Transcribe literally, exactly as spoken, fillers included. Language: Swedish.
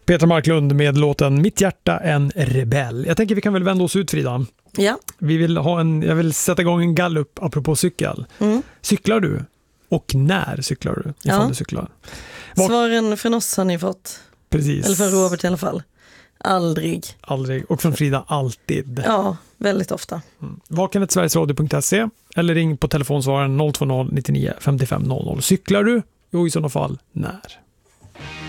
Petra Marklund med låten Mitt hjärta en rebell. Jag tänker vi kan väl vända oss ut, Frida. Ja. Vi vill ha en, jag vill sätta igång en gallup apropå cykel. Mm. Cyklar du? Och när cyklar du? Ifall Ja. du cyklar. Var... Svaren från oss har ni fått. Precis. Eller från Robert i alla fall. Aldrig. Aldrig. Och från Frida alltid. Ja, väldigt ofta. Mm. Vakenhetsverigesradio punkt se eller ring på telefonsvararen noll två noll nittionio femtiofem noll noll. Cyklar du? Jo, i sådana fall när?